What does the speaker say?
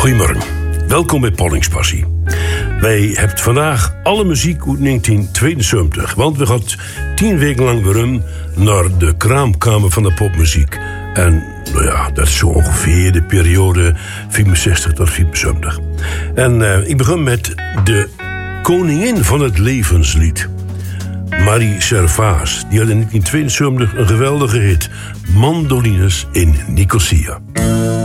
Goedemorgen, welkom bij Pollingspassie. Wij hebben vandaag alle muziek uit 1972, want we gaan 10 weken lang weer naar de kraamkamer van de popmuziek. En nou ja, dat is zo ongeveer de periode 64 tot 74. En ik begin met de koningin van het levenslied, Marie Servaas. Die had in 1972 een geweldige hit, Mandolines in Nicosia.